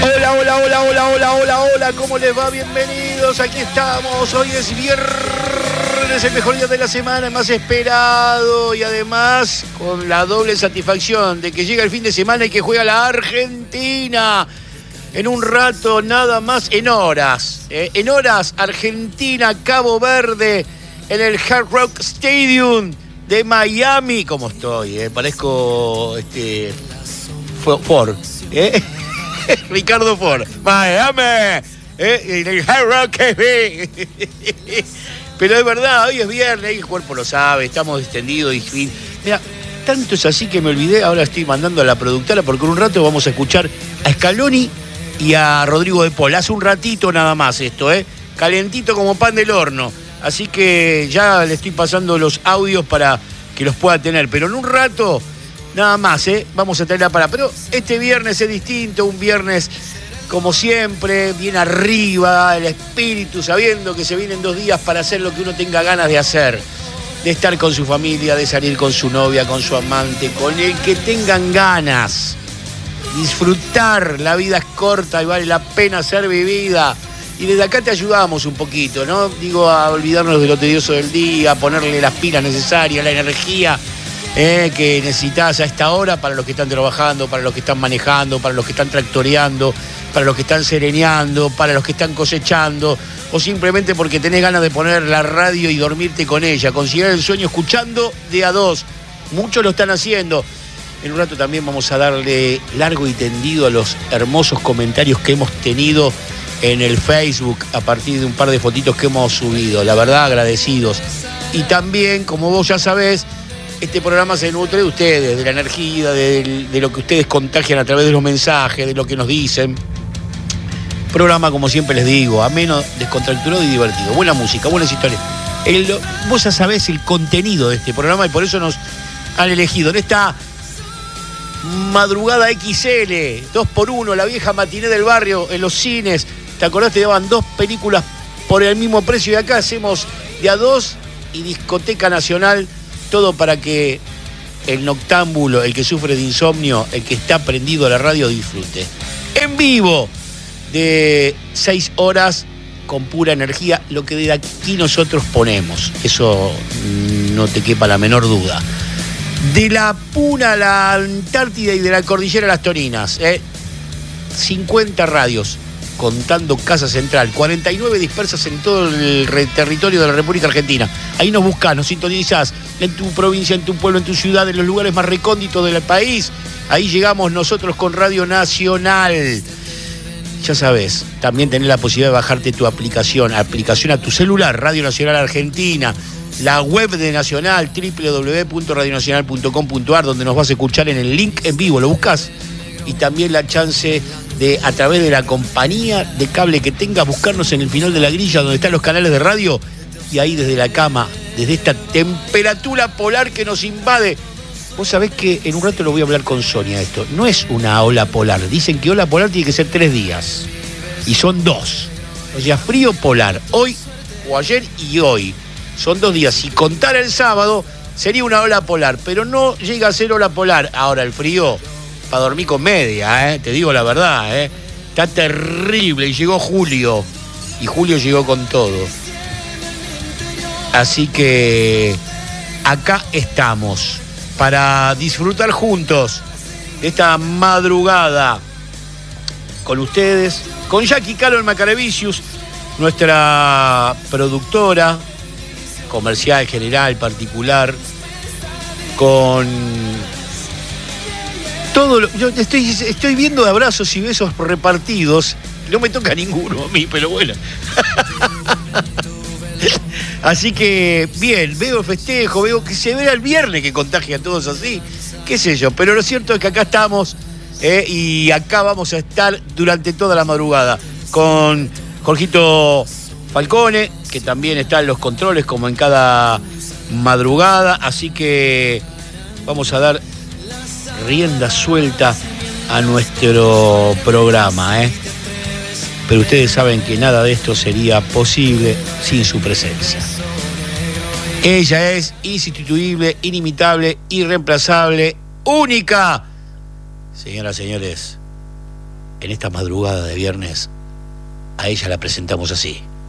Hola, hola, hola, hola, hola, hola, hola, ¿cómo les va? Bienvenidos, aquí estamos, hoy es viernes, el mejor día de la semana, el más esperado y además con la doble satisfacción de que llega el fin de semana y que juega la Argentina. En un rato, nada más, en horas, Argentina, Cabo Verde, en el Hard Rock Stadium de Miami. ¿Cómo estoy? Parezco Ford, Ricardo Ford. Miami, en el Hard Rock. Pero es verdad, hoy es viernes, el cuerpo lo sabe, estamos extendidos y fin. Mira, tanto es así que me olvidé, ahora estoy mandando a la productora porque en un rato vamos a escuchar a Scaloni y a Rodrigo de Paul. Hace un ratito nada más esto, calentito como pan del horno. Así que ya le estoy pasando los audios para que los pueda tener. Pero en un rato nada más, vamos a tenerla para. Pero este viernes es distinto, un viernes como siempre, bien arriba, el espíritu, sabiendo que se vienen 2 días para hacer lo que uno tenga ganas de hacer. De estar con su familia, de salir con su novia, con su amante, con el que tengan ganas. Disfrutar, la vida es corta y vale la pena ser vivida. Y desde acá te ayudamos un poquito, ¿no? Digo, a olvidarnos de lo tedioso del día, a ponerle las pilas necesarias, la energía que necesitas a esta hora para los que están trabajando, para los que están manejando, para los que están tractoreando, para los que están sereneando, para los que están cosechando, o simplemente porque tenés ganas de poner la radio y dormirte con ella, conciliar el sueño escuchando de a dos. Muchos lo están haciendo. En un rato también vamos a darle largo y tendido a los hermosos comentarios que hemos tenido en el Facebook a partir de un par de fotitos que hemos subido. La verdad, agradecidos. Y también, como vos ya sabés, este programa se nutre de ustedes, de la energía, de lo que ustedes contagian a través de los mensajes, de lo que nos dicen. Programa, como siempre les digo, ameno, descontracturado y divertido. Buena música, buenas historias. Vos ya sabés el contenido de este programa y por eso nos han elegido en esta madrugada XL, 2x1, la vieja matiné del barrio en los cines. ¿Te acordás? Te daban 2 películas por el mismo precio y acá hacemos de a 2 y discoteca nacional, todo para que el noctámbulo, el que sufre de insomnio, el que está prendido a la radio disfrute. En vivo, de 6 horas con pura energía, lo que de aquí nosotros ponemos. Eso no te quepa la menor duda. De la Puna a la Antártida y de la Cordillera a las Toninas, 50 radios, contando Casa Central, 49 dispersas en todo el territorio de la República Argentina. Ahí nos buscás, nos sintonizás en tu provincia, en tu pueblo, en tu ciudad, en los lugares más recónditos del país. Ahí llegamos nosotros con Radio Nacional. Ya sabés, también tenés la posibilidad de bajarte tu aplicación a tu celular, Radio Nacional Argentina. La web de Nacional, www.radionacional.com.ar, donde nos vas a escuchar en el link en vivo, lo buscas. Y también la chance de, a través de la compañía de cable que tengas, buscarnos en el final de la grilla, donde están los canales de radio. Y ahí desde la cama, desde esta temperatura polar que nos invade. Vos sabés que en un rato lo voy a hablar con Sonia esto. No es una ola polar. Dicen que ola polar tiene que ser 3 días. Y son 2. O sea, frío polar. Hoy o ayer y hoy. Son 2 días. Si contara el sábado, sería una ola polar. Pero no llega a ser ola polar. Ahora, el frío, para dormir con media, te digo la verdad, Está terrible. Y llegó julio. Y julio llegó con todo. Así que acá estamos para disfrutar juntos de esta madrugada con ustedes, con Jackie Carol Macarevicius, nuestra productora comercial, general, particular, con todo yo estoy viendo abrazos y besos repartidos, no me toca ninguno a mí, pero bueno. Así que, bien, veo el festejo, veo que se verá el viernes que contagia a todos así, qué sé yo, pero lo cierto es que acá estamos y acá vamos a estar durante toda la madrugada con Jorgito Falcone, que también está en los controles como en cada madrugada, así que vamos a dar rienda suelta a nuestro programa, pero ustedes saben que nada de esto sería posible sin su presencia. Ella es insustituible, inimitable, irreemplazable, única. Señoras y señores, en esta madrugada de viernes, a ella la presentamos así.